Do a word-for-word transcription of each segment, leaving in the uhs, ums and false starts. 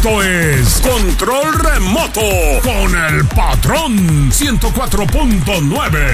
Esto es Control Remoto con el Patrón ciento cuatro punto nueve.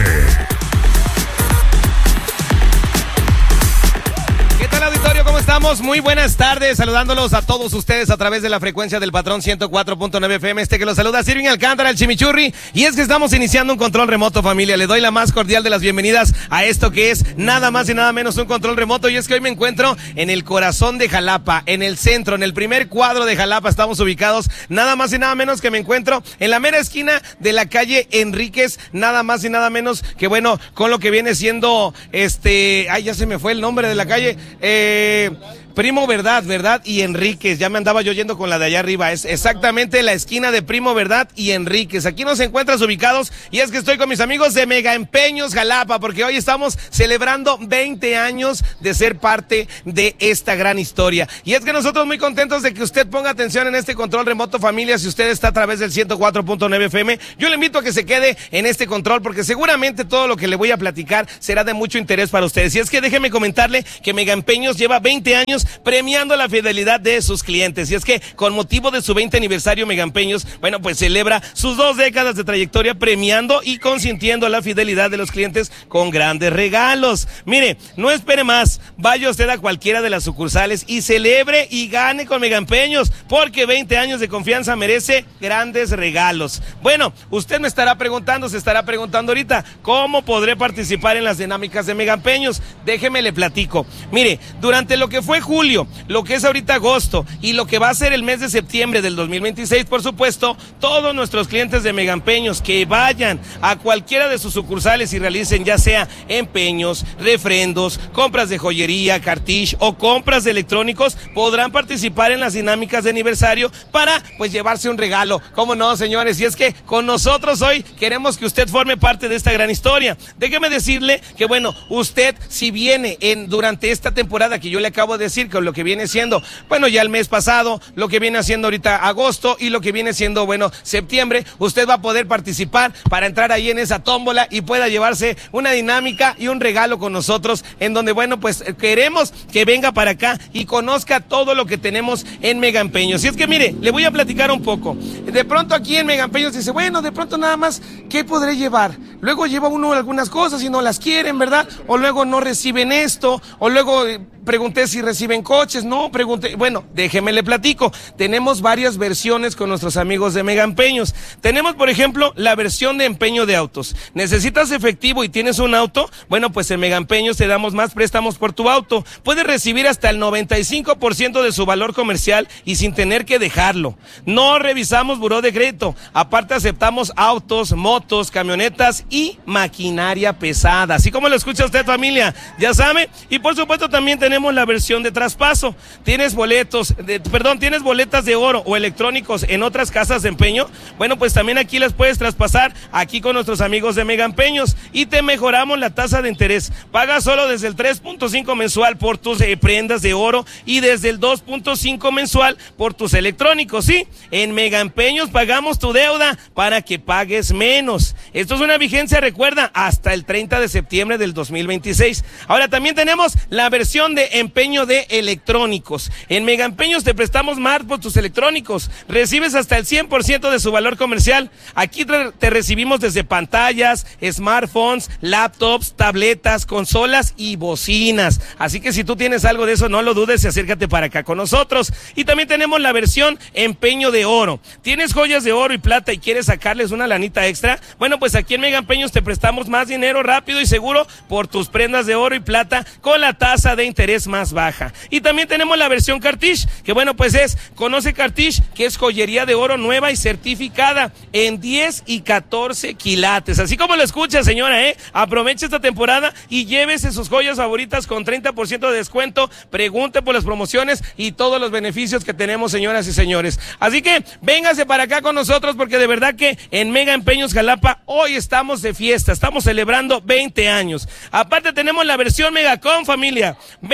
¿Qué tal, auditorio? ¿Cómo estamos? Muy buenas tardes, saludándolos a todos ustedes a través de la frecuencia del Patrón ciento cuatro punto nueve F M. Este que los saluda Sirvin Alcántara, el Chimichurri. Y es que estamos iniciando un control remoto, familia. Le doy la más cordial de las bienvenidas a esto que es nada más y nada menos un control remoto. Y es que hoy me encuentro en el corazón de Jalapa, en el centro, en el primer cuadro de Jalapa. Estamos ubicados nada más y nada menos que me encuentro en la mera esquina de la calle Enríquez. Nada más y nada menos que, bueno, con lo que viene siendo este... Ay, ya se me fue el nombre de la calle. Eh... Primo Verdad, ¿verdad? Y Enríquez, ya me andaba yo yendo con la de allá arriba, es exactamente la esquina de Primo Verdad y Enríquez. Aquí nos encuentras ubicados y es que estoy con mis amigos de Mega Empeños Jalapa, porque hoy estamos celebrando veinte años de ser parte de esta gran historia. Y es que nosotros muy contentos de que usted ponga atención en este control remoto, familia. Si usted está a través del ciento cuatro punto nueve F M, yo le invito a que se quede en este control, porque seguramente todo lo que le voy a platicar será de mucho interés para ustedes. Y es que déjeme comentarle que Mega Empeños lleva veinte años premiando la fidelidad de sus clientes. Y es que con motivo de su veinte aniversario, Mega Empeños, bueno, pues celebra sus dos décadas de trayectoria premiando y consintiendo la fidelidad de los clientes con grandes regalos. Mire, no espere más, vaya usted a cualquiera de las sucursales y celebre y gane con Mega Empeños, porque veinte años de confianza merece grandes regalos. Bueno, usted me estará preguntando, se estará preguntando ahorita, ¿cómo podré participar en las dinámicas de Mega Empeños? Déjeme le platico. Mire, durante lo que fue julio, lo que es ahorita agosto y lo que va a ser el mes de septiembre del dos mil veintiséis, por supuesto, todos nuestros clientes de Mega Empeños que vayan a cualquiera de sus sucursales y realicen ya sea empeños, refrendos, compras de joyería, cartish o compras de electrónicos, podrán participar en las dinámicas de aniversario para pues llevarse un regalo. ¿Cómo no, señores? Y es que con nosotros hoy queremos que usted forme parte de esta gran historia. Déjeme decirle que, bueno, usted si viene en durante esta temporada que yo le acabo de decir, con lo que viene siendo, bueno, ya el mes pasado, lo que viene haciendo ahorita agosto y lo que viene siendo, bueno, septiembre, usted va a poder participar para entrar ahí en esa tómbola y pueda llevarse una dinámica y un regalo con nosotros, en donde, bueno, pues queremos que venga para acá y conozca todo lo que tenemos en Mega Empeños. Y es que, mire, le voy a platicar un poco. De pronto aquí en Mega Empeños dice, bueno, de pronto nada más, ¿qué podré llevar? Luego lleva uno algunas cosas y no las quieren, ¿verdad? O luego no reciben esto, o luego eh, pregunté si reciben coches, no, pregunté, bueno, déjeme le platico. Tenemos varias versiones con nuestros amigos de Mega Empeños. Tenemos, por ejemplo, la versión de empeño de autos. ¿Necesitas efectivo y tienes un auto? Bueno, pues en Mega Empeños te damos más préstamos por tu auto. Puedes recibir hasta el noventa y cinco por ciento de su valor comercial y sin tener que dejarlo. No revisamos buró de crédito. Aparte aceptamos autos, motos, camionetas y maquinaria pesada. Así como lo escucha usted, familia, ya sabe. Y por supuesto también tenemos la versión de traspaso. ¿Tienes boletos, de, perdón, tienes boletas de oro o electrónicos en otras casas de empeño? Bueno, pues también aquí las puedes traspasar aquí con nuestros amigos de Mega Empeños y te mejoramos la tasa de interés. Paga solo desde el tres punto cinco mensual por tus eh, prendas de oro y desde el dos punto cinco mensual por tus electrónicos, ¿sí? En Mega Empeños pagamos tu deuda para que pagues menos. Esto es una vigencia, recuerda, hasta el treinta de septiembre del dos mil veintiséis. Ahora también tenemos la versión de empeño de electrónicos. En Mega Empeños te prestamos más por tus electrónicos. Recibes hasta el cien por ciento de su valor comercial. Aquí te, te recibimos desde pantallas, smartphones, laptops, tabletas, consolas y bocinas. Así que si tú tienes algo de eso, no lo dudes y acércate para acá con nosotros. Y también tenemos la versión empeño de oro. ¿Tienes joyas de oro y plata y quieres sacarles una lanita extra? Bueno, pues aquí en Mega Empeños te prestamos más dinero rápido y seguro por tus prendas de oro y plata con la tasa de interés más baja. Y también tenemos la versión Cartish, que bueno, pues es, conoce Cartish, que es joyería de oro nueva y certificada en diez y catorce quilates. Así como lo escucha, señora, ¿eh? Aproveche esta temporada y llévese sus joyas favoritas con treinta por ciento de descuento. Pregunte por las promociones y todos los beneficios que tenemos, señoras y señores. Así que véngase para acá con nosotros, porque de verdad que en Mega Empeños Jalapa hoy estamos de fiesta, estamos celebrando veinte años. Aparte tenemos la versión Megacom, familia. Ven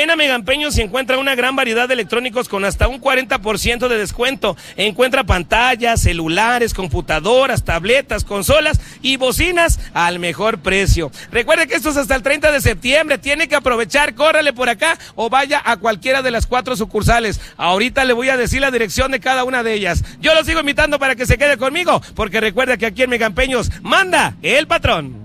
Ven a Megampeños y encuentra una gran variedad de electrónicos con hasta un cuarenta por ciento de descuento. Encuentra pantallas, celulares, computadoras, tabletas, consolas y bocinas al mejor precio. Recuerde que esto es hasta el treinta de septiembre, tiene que aprovechar, córrale por acá o vaya a cualquiera de las cuatro sucursales. Ahorita le voy a decir la dirección de cada una de ellas. Yo lo sigo invitando para que se quede conmigo, porque recuerda que aquí en Megampeños manda el patrón.